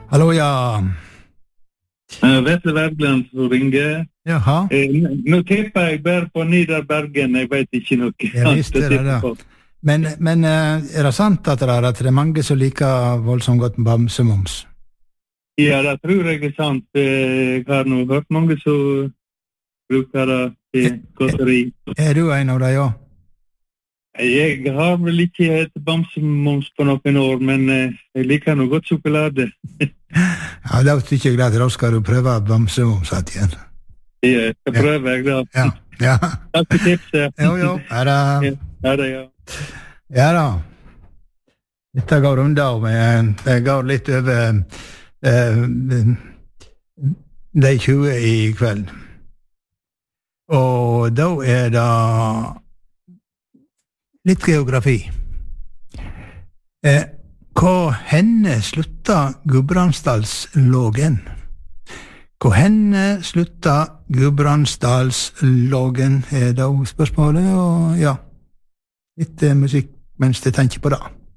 Hallo, ja. Vetle Wergeland som ringer. Jaha. Nå tipper jeg bare på Nidarbergen, jeg vet ikke noe. Jeg visste det da. Men er det sant at det mange som liker voldsomt godt bamsemums? Ja, det tror jeg er sant. Jeg har nå hørt mange som bruker det til godteri. Er du en av dem, ja? Jeg har vel ikke hatt bamsemums på noen år, men jeg liker noe godt sjokolade. Ja, da tykker jeg at da skal du prøve bamsemums igjen. Ja, jeg prøver jeg da. Ja. Takk for tipset. Jo, er det? Ja, det ja. Ja da. Dette går rundt men det går litt over de 20 i kveld. Og da er det litt geografi. Hvor henne slutta Gudbrandsdalslågen? Hvor henne slutta Gudbrandsdalslågen, er da spørsmålet, og ja, litt musikk mens jeg tenker på det.